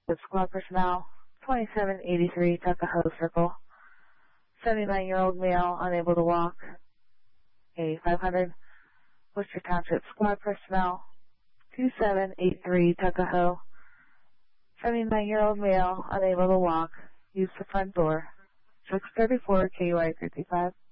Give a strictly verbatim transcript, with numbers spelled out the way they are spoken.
with squad personnel, twenty-seven eighty-three Tuckahoe Circle. seventy-nine-year-old male unable to walk. A five hundred Worcester Township squad personnel, two seven eight three Tuckahoe. seventy-nine-year-old male unable to walk. Use the front door. six thirty-four K U I fifty-five.